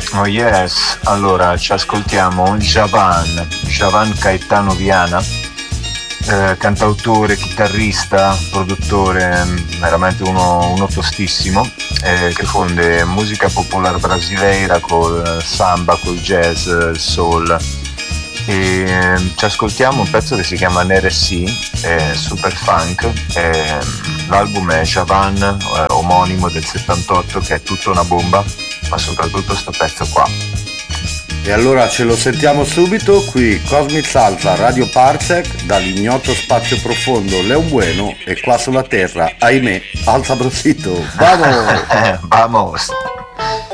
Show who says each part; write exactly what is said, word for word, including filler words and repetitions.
Speaker 1: Oh yes, allora ci ascoltiamo Javan, Javan Caetano Viana, eh, cantautore, chitarrista, produttore, veramente uno, uno tostissimo, eh, che fonde musica popolare brasileira col samba, col jazz, il soul. E eh, ci ascoltiamo un pezzo che si chiama N R C, eh, super funk, eh, l'album è Javan, eh, omonimo del settantotto, che è tutta una bomba, ma soprattutto sto pezzo qua.
Speaker 2: E allora ce lo sentiamo subito qui, Cosmic Salsa, Radio Parsec, dall'ignoto spazio profondo Leon Bueno, e qua sulla terra, ahimè, Al Sabrosito. Vamos!
Speaker 1: Vamos!